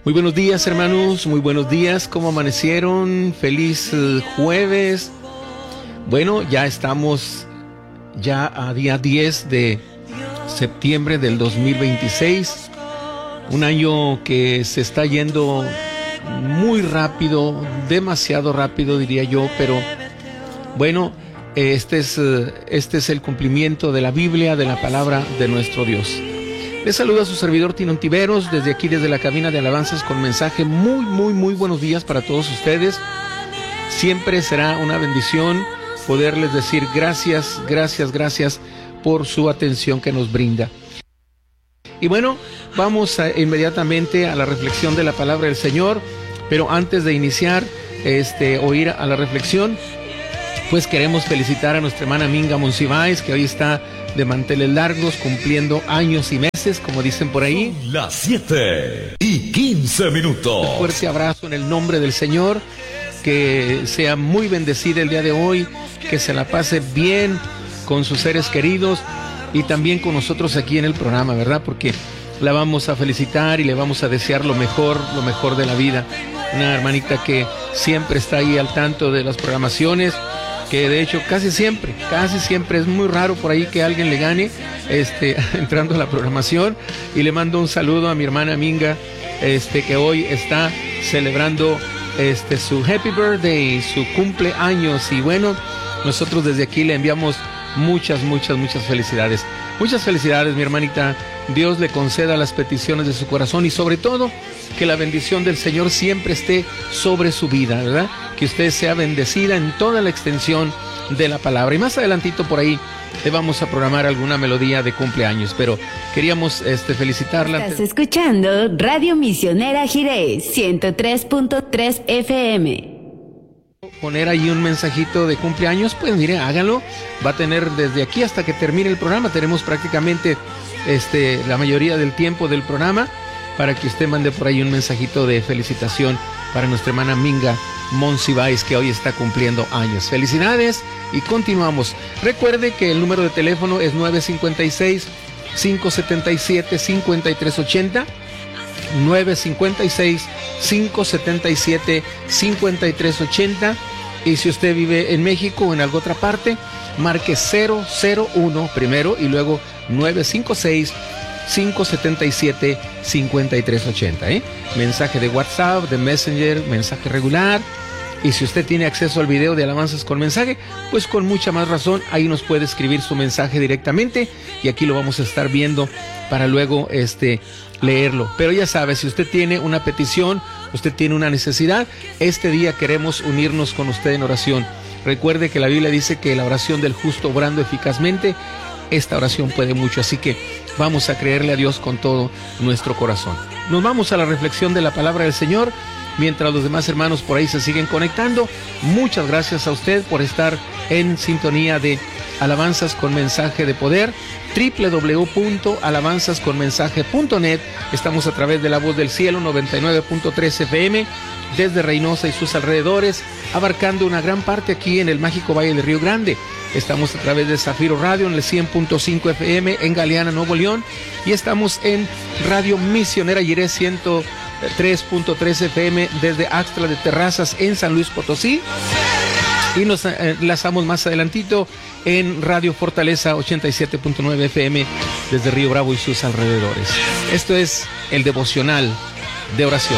Muy buenos días, hermanos, muy buenos días. ¿Cómo amanecieron? Feliz jueves. Bueno, ya estamos a día 10 de septiembre del 2026. Un año que se está yendo muy rápido, demasiado rápido diría yo, pero bueno, este es el cumplimiento de la Biblia, de la palabra de nuestro Dios. Les saluda su servidor Tino Ontiveros, desde aquí, desde la cabina de alabanzas con mensaje. Muy buenos días para todos ustedes. Siempre será una bendición poderles decir gracias por su atención que nos brinda. Y bueno, vamos inmediatamente a la reflexión de la palabra del Señor, pero antes de iniciar oír a la reflexión, pues queremos felicitar a nuestra hermana Minga Monsiváis, que hoy está de manteles largos, cumpliendo años y meses, como dicen por ahí. Las 7:15. Un fuerte abrazo en el nombre del Señor, que sea muy bendecida el día de hoy, que se la pase bien con sus seres queridos y también con nosotros aquí en el programa, ¿verdad? Porque la vamos a felicitar y le vamos a desear lo mejor de la vida. Una hermanita que siempre está ahí al tanto de las programaciones, que de hecho casi siempre es muy raro por ahí que alguien le gane entrando a la programación. Y le mando un saludo a mi hermana Minga, que hoy está celebrando su happy birthday, su cumpleaños. Y bueno, nosotros desde aquí le enviamos muchas felicidades. Muchas felicidades, mi hermanita. Dios le conceda las peticiones de su corazón y sobre todo que la bendición del Señor siempre esté sobre su vida, ¿verdad? Que usted sea bendecida en toda la extensión de la palabra. Y más adelantito por ahí le vamos a programar alguna melodía de cumpleaños, pero queríamos felicitarla. Estás escuchando Radio Misionera Jiré 103.3 FM. Poner ahí un mensajito de cumpleaños, pues mire, háganlo. Va a tener desde aquí hasta que termine el programa. Tenemos prácticamente la mayoría del tiempo del programa para que usted mande por ahí un mensajito de felicitación para nuestra hermana Minga Monsiváis, que hoy está cumpliendo años. Felicidades y continuamos. Recuerde que el número de teléfono es 956-577-5380. 956-577-5380. Y si usted vive en México o en alguna otra parte, marque 001 primero y luego 956-577-5380. Mensaje de WhatsApp, de Messenger, mensaje regular. Y si usted tiene acceso al video de alabanzas con mensaje, pues con mucha más razón, ahí nos puede escribir su mensaje directamente y aquí lo vamos a estar viendo para luego leerlo. Pero ya sabe, si usted tiene una petición, usted tiene una necesidad, este día queremos unirnos con usted en oración. Recuerde que la Biblia dice que la oración del justo obrando eficazmente, esta oración puede mucho, así que vamos a creerle a Dios con todo nuestro corazón. Nos vamos a la reflexión de la palabra del Señor, mientras los demás hermanos por ahí se siguen conectando. Muchas gracias a usted por estar en sintonía de Alabanzas con Mensaje de Poder, www.alabanzasconmensaje.net. Estamos a través de La Voz del Cielo 99.3 FM, desde Reynosa y sus alrededores, abarcando una gran parte aquí en el mágico Valle de Río Grande. Estamos a través de Zafiro Radio en el 100.5 FM en Galeana, Nuevo León, y estamos en Radio Misionera Jiré 103.3 FM desde Axtla de Terrazas en San Luis Potosí. Y nos enlazamos más adelantito en Radio Fortaleza 87.9 FM desde Río Bravo y sus alrededores. Esto es el devocional de oración.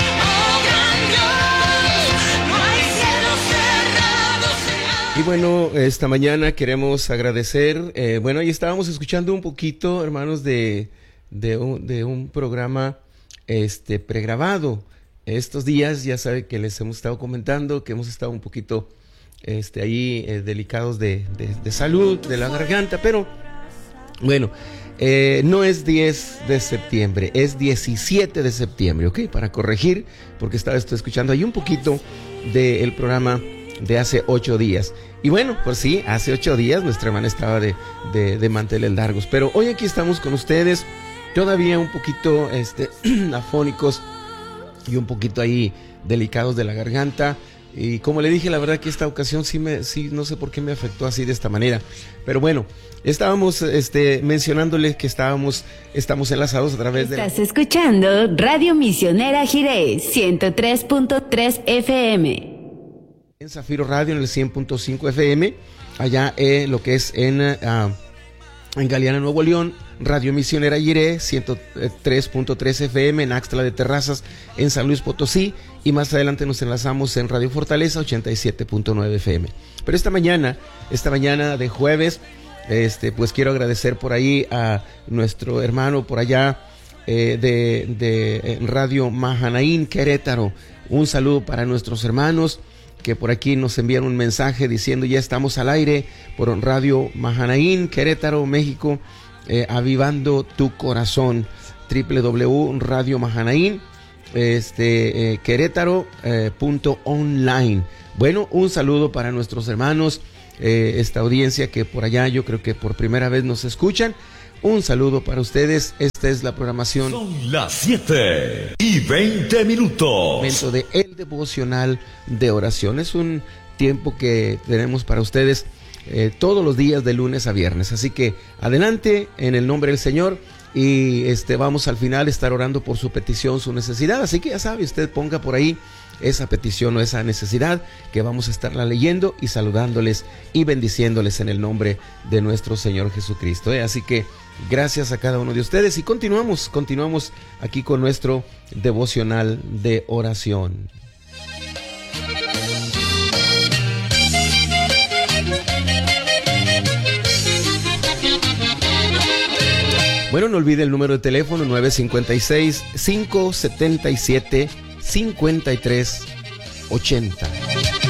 Y bueno, esta mañana queremos agradecer, ahí estábamos escuchando un poquito, hermanos, de un programa pregrabado. Estos días ya saben que les hemos estado comentando que hemos estado un poquito ahí delicados de salud, de la garganta, pero bueno, no es 10 de septiembre, es 17 de septiembre, ¿ok? Para corregir, porque estoy escuchando ahí un poquito del programa de hace 8 días. Y bueno, pues sí, hace 8 días nuestra hermana estaba de manteles largos, pero hoy aquí estamos con ustedes, todavía un poquito afónicos y un poquito ahí delicados de la garganta. Y como le dije, la verdad que esta ocasión sí no sé por qué me afectó así de esta manera. Pero bueno, estábamos mencionándole que estamos enlazados a través de... Estás escuchando Radio Misionera Jiré, 103.3 FM. En Zafiro Radio, en el 100.5 FM, allá lo que es en Galeana, Nuevo León, Radio Misionera Jiré, 103.3 FM, en Axtla de Terrazas, en San Luis Potosí, y más adelante nos enlazamos en Radio Fortaleza, 87.9 FM. Pero esta mañana de jueves, pues quiero agradecer por ahí a nuestro hermano por allá de Radio Mahanaín, Querétaro. Un saludo para nuestros hermanos que por aquí nos envían un mensaje diciendo ya estamos al aire por Radio Mahanaín, Querétaro, México, avivando tu corazón, www.radiomahanaín, Querétaro.online. Bueno, un saludo para nuestros hermanos, esta audiencia que por allá yo creo que por primera vez nos escuchan. Un saludo para ustedes. Esta es la programación. Son las 7:20. Momento de el devocional de oración. Es un tiempo que tenemos para ustedes todos los días de lunes a viernes. Así que adelante en el nombre del Señor. Y vamos al final a estar orando por su petición, su necesidad. Así que ya sabe, usted ponga por ahí esa petición o esa necesidad, que vamos a estarla leyendo y saludándoles y bendiciéndoles en el nombre de nuestro Señor Jesucristo. Así que gracias a cada uno de ustedes y continuamos aquí con nuestro devocional de oración. Bueno, no olvide el número de teléfono 956-577-5380.